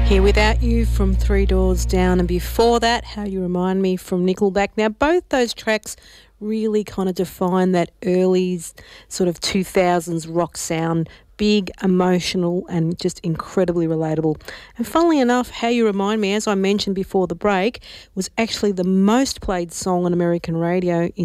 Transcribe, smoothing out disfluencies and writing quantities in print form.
Here Without You from Three Doors Down, and before that, How You Remind Me from Nickelback. Now, both those tracks really kind of define that early sort of 2000s rock sound. Big, emotional, and just incredibly relatable. And funnily enough, How You Remind Me, as I mentioned before the break, was actually the most played song on American radio in